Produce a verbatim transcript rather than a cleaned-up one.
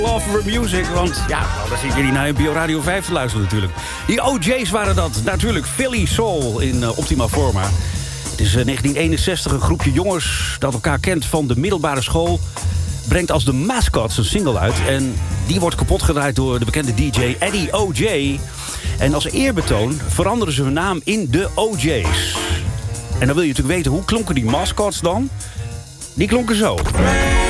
Love Music, want ja, nou, dan zitten jullie naar N P O Radio vijf te luisteren natuurlijk. Die O J's waren dat, natuurlijk Philly Soul in uh, Optima Forma. Het is uh, negentien eenenzestig, een groepje jongens dat elkaar kent van de middelbare school... brengt als de Mascots een single uit. En die wordt kapot gedraaid door de bekende D J Eddie O J. En als eerbetoon veranderen ze hun naam in de O J's. En dan wil je natuurlijk weten, hoe klonken die Mascots dan? Die klonken zo.